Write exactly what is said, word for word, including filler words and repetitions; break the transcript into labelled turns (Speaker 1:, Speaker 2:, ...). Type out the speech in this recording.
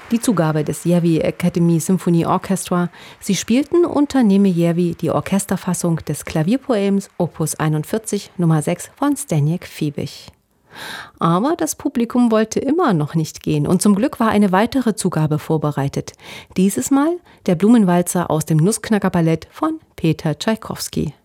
Speaker 1: Die Zugabe des Järvi Academy Symphony Orchestra. Sie spielten unter Neeme Järvi die Orchesterfassung des Klavierpoems Opus einundvierzig Nummer sechs von Zdeněk Fiebig. Aber das Publikum wollte immer noch nicht gehen und zum Glück war eine weitere Zugabe vorbereitet. Dieses Mal der Blumenwalzer aus dem Nussknacker-Ballett von Peter Tschaikowski.